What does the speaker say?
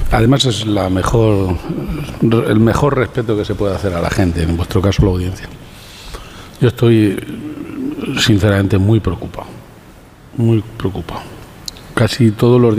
Además es el mejor respeto que se puede hacer a la gente, en vuestro caso la audiencia. Yo estoy sinceramente muy preocupado. Casi todos los días